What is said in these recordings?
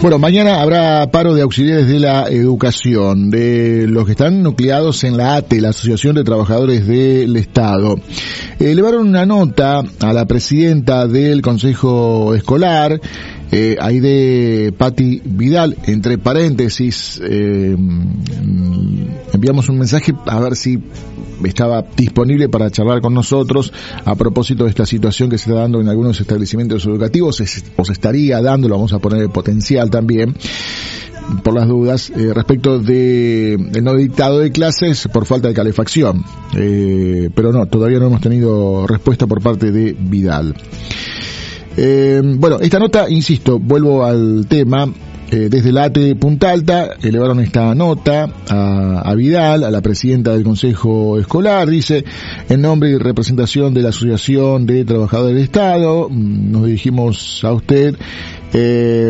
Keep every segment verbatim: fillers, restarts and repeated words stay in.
Bueno, mañana habrá paro de auxiliares de la educación, de los que están nucleados en la A T E, la Asociación de Trabajadores del Estado. Elevaron una nota a la presidenta del Consejo Escolar, eh, Aide Patti Vidal, entre paréntesis, eh, enviamos un mensaje a ver si estaba disponible para charlar con nosotros a propósito de esta situación que se está dando en algunos establecimientos educativos, o se estaría dando, lo vamos a poner en potencial también, por las dudas, eh, respecto de el no dictado de clases por falta de calefacción. Eh, pero no, todavía no hemos tenido respuesta por parte de Vidal. Eh, bueno, esta nota, insisto, vuelvo al tema. Eh, desde la A T E Punta Alta elevaron esta nota a, a Vidal, a la presidenta del Consejo Escolar. Dice: en nombre y representación de la Asociación de Trabajadores del Estado, nos dirigimos a usted, eh,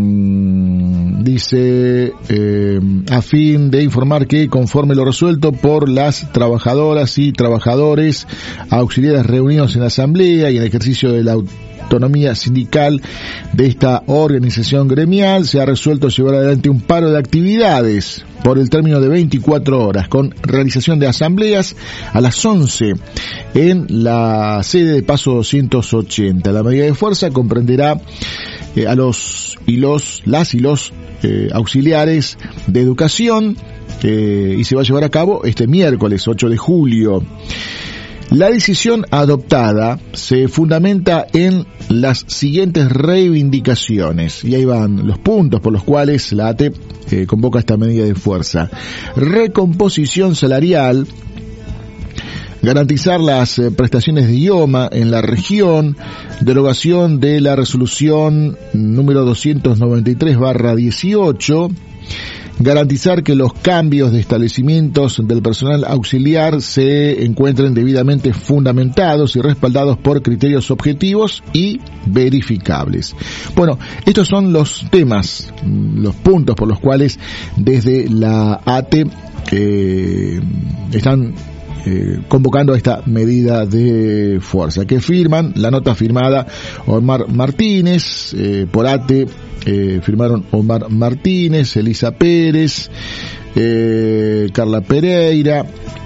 dice, eh, a fin de informar que, conforme lo resuelto por las trabajadoras y trabajadores auxiliares reunidos en la asamblea y en el ejercicio de la autonomía sindical de esta organización gremial, se ha resuelto llevar adelante un paro de actividades por el término de veinticuatro horas, con realización de asambleas a las once en la sede de Paso doscientos ochenta. La medida de fuerza comprenderá eh, a los y los, las y los eh, auxiliares de educación, eh, y se va a llevar a cabo este miércoles ocho de julio. La decisión adoptada se fundamenta en las siguientes reivindicaciones, y ahí van los puntos por los cuales la A T E eh, convoca esta medida de fuerza. Recomposición salarial, garantizar las eh, prestaciones de idioma en la región, derogación de la resolución número doscientos noventa y tres barra dieciocho, garantizar que los cambios de establecimientos del personal auxiliar se encuentren debidamente fundamentados y respaldados por criterios objetivos y verificables. Bueno, estos son los temas, los puntos por los cuales desde la A T E eh, están eh, convocando esta medida de fuerza, que firman la nota firmada Omar Martínez, eh, por A T E, eh, firmaron Omar Martínez, Elisa Pérez, eh, Carla Pereira,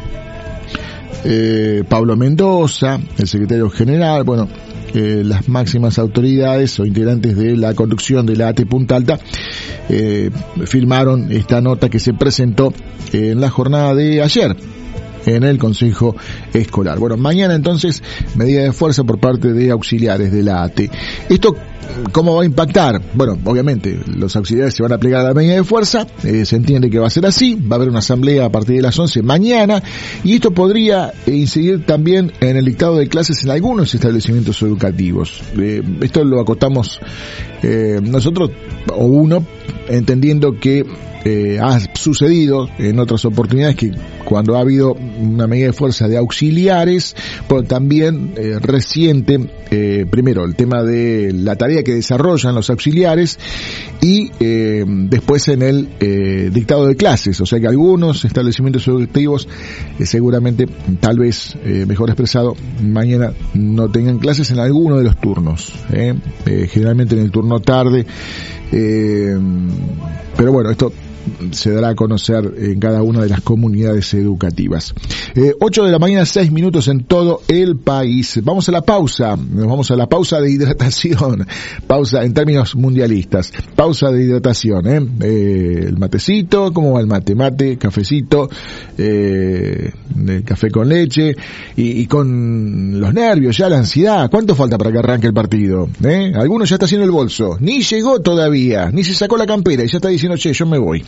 eh, Pablo Mendoza, el secretario general, bueno, eh, las máximas autoridades o integrantes de la conducción de la A T E Punta Alta eh, firmaron esta nota que se presentó en la jornada de ayer en el Consejo Escolar. Bueno, mañana entonces medida de fuerza por parte de auxiliares de la A T E. Esto, ¿cómo va a impactar? Bueno, obviamente los auxiliares se van a plegar a la medida de fuerza, eh, se entiende que va a ser así, va a haber una asamblea a partir de las once mañana, y esto podría incidir también en el dictado de clases en algunos establecimientos educativos. Eh, esto lo acotamos eh, nosotros, o uno, entendiendo que Eh, ha sucedido en otras oportunidades que cuando ha habido una medida de fuerza de auxiliares, pero también eh, reciente, eh, primero el tema de la tarea que desarrollan los auxiliares y eh, después en el eh, dictado de clases, o sea que algunos establecimientos educativos eh, seguramente, tal vez eh, mejor expresado, mañana no tengan clases en alguno de los turnos, eh, eh, generalmente en el turno tarde, eh, pero bueno, esto se dará a conocer en cada una de las comunidades educativas. Eh, ocho de la mañana, seis minutos en todo el país. Vamos a la pausa, nos vamos a la pausa de hidratación, pausa en términos mundialistas, pausa de hidratación, ¿eh? Eh, el matecito, ¿cómo va el mate? Mate, cafecito, eh, café con leche y, y con los nervios, ya la ansiedad. ¿Cuánto falta para que arranque el partido? ¿Eh? Algunos ya está haciendo el bolso, ni llegó todavía, ni se sacó la campera y ya está diciendo, che, yo me voy.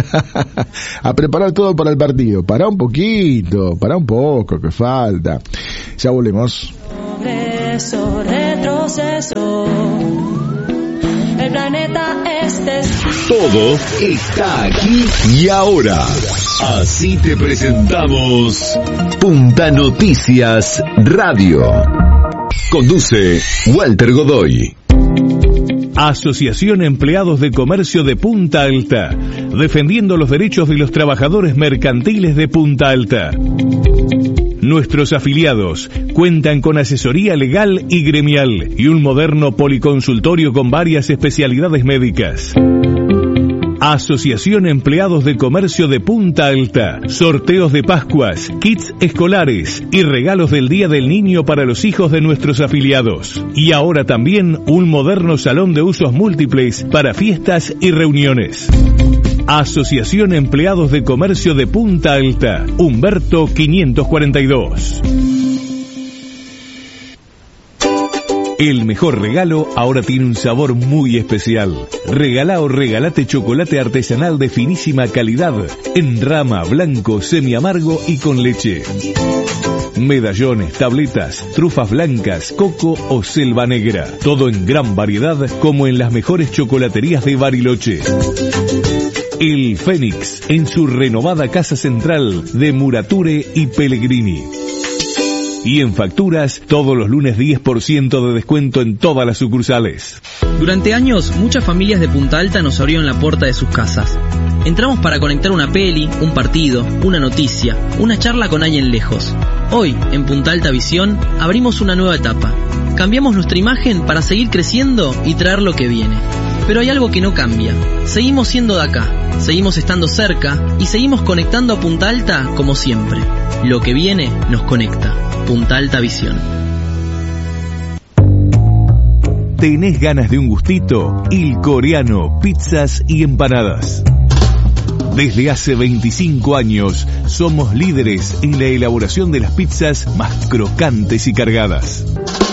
A preparar todo para el partido. Pará un poquito, pará un poco, que falta. Ya volvemos. Progreso, retroceso. El planeta es todo está aquí y ahora. Así te presentamos Punta Noticias Radio. Conduce Walter Godoy. Asociación Empleados de Comercio de Punta Alta, defendiendo los derechos de los trabajadores mercantiles de Punta Alta. Nuestros afiliados cuentan con asesoría legal y gremial y un moderno policonsultorio con varias especialidades médicas. Asociación Empleados de Comercio de Punta Alta. Sorteos de Pascuas, kits escolares y regalos del Día del Niño para los hijos de nuestros afiliados. Y ahora también un moderno salón de usos múltiples para fiestas y reuniones. Asociación Empleados de Comercio de Punta Alta. Humberto quinientos cuarenta y dos. El mejor regalo ahora tiene un sabor muy especial. Regalá o regalate chocolate artesanal de finísima calidad, en rama, blanco, semiamargo y con leche. Medallones, tabletas, trufas blancas, coco o selva negra. Todo en gran variedad, como en las mejores chocolaterías de Bariloche. El Fénix, en su renovada casa central de Murature y Pellegrini. Y en facturas, todos los lunes diez por ciento de descuento en todas las sucursales. Durante años, muchas familias de Punta Alta nos abrieron la puerta de sus casas. Entramos para conectar una peli, un partido, una noticia, una charla con alguien lejos. Hoy, en Punta Alta Visión, abrimos una nueva etapa. Cambiamos nuestra imagen para seguir creciendo y traer lo que viene. Pero hay algo que no cambia. Seguimos siendo de acá, seguimos estando cerca y seguimos conectando a Punta Alta como siempre. Lo que viene nos conecta. Punta Alta Visión. ¿Tenés ganas de un gustito? Il Coreano, pizzas y empanadas. Desde hace veinticinco años somos líderes en la elaboración de las pizzas más crocantes y cargadas.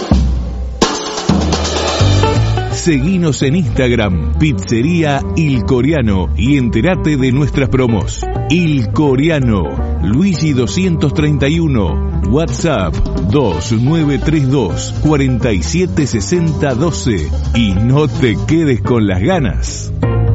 Seguinos en Instagram, Pizzería Il Coreano, y entérate de nuestras promos. Il Coreano, Luigi doscientos treinta y uno, WhatsApp dos nueve tres dos, cuatro siete seis cero uno dos, y no te quedes con las ganas.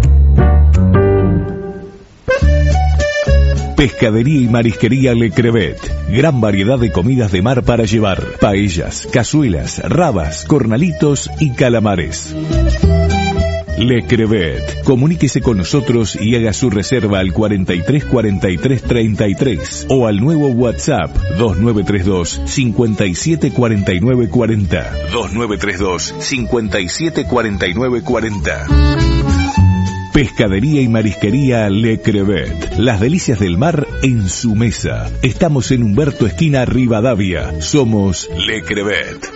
Pescadería y Marisquería Le Crevet. Gran variedad de comidas de mar para llevar. Paellas, cazuelas, rabas, cornalitos y calamares. Le Crevet. Comuníquese con nosotros y haga su reserva al cuarenta y tres cuarenta y tres treinta y tres o al nuevo WhatsApp dos nueve tres dos, cinco siete cuatro nueve cuatro cero. dos nueve tres dos, cinco siete cuatro nueve cuatro cero. Pescadería y Marisquería Le Crevet. Las delicias del mar en su mesa. Estamos en Humberto esquina Rivadavia. Somos Le Crevet.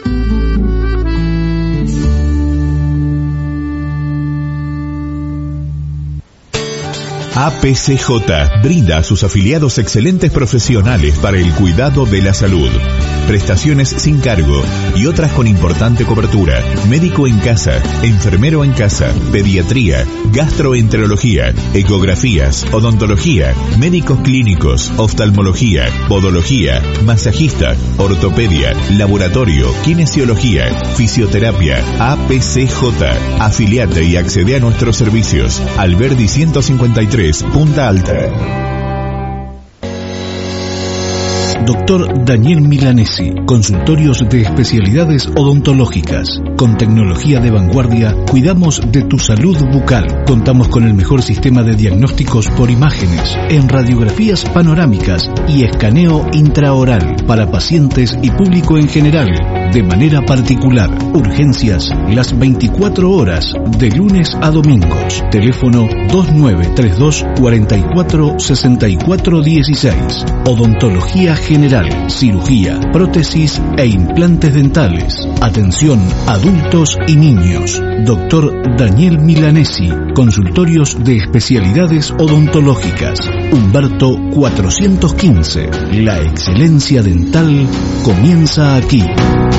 A P C J brinda a sus afiliados excelentes profesionales para el cuidado de la salud. Prestaciones sin cargo y otras con importante cobertura. Médico en casa, enfermero en casa, pediatría, gastroenterología, ecografías, odontología, médicos clínicos, oftalmología, podología, masajista, ortopedia, laboratorio, kinesiología, fisioterapia. A P C J. Afiliate y accede a nuestros servicios. Alberdi ciento cincuenta y tres, Punta Alta. Doctor Daniel Milanesi, consultorios de especialidades odontológicas. Con tecnología de vanguardia, cuidamos de tu salud bucal. Contamos con el mejor sistema de diagnósticos por imágenes, en radiografías panorámicas y escaneo intraoral para pacientes y público en general, de manera particular. Urgencias las veinticuatro horas, de lunes a domingos. Teléfono dos nueve tres dos, cuatro cuatro, seis cuatro uno seis. Odontología general, cirugía, prótesis e implantes dentales. Atención adultos y niños. Doctor Daniel Milanesi, consultorios de especialidades odontológicas. Humberto cuatrocientos quince. La excelencia dental comienza aquí.